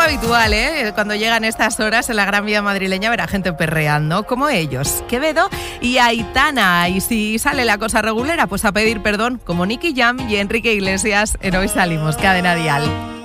como habitual, ¿eh? Cuando llegan estas horas en la Gran Vía madrileña verá gente perreando, como ellos, Quevedo y Aitana. Y si sale la cosa regulera, pues a pedir perdón, como Nicky Jam y Enrique Iglesias en Hoy Salimos, Cadena Dial.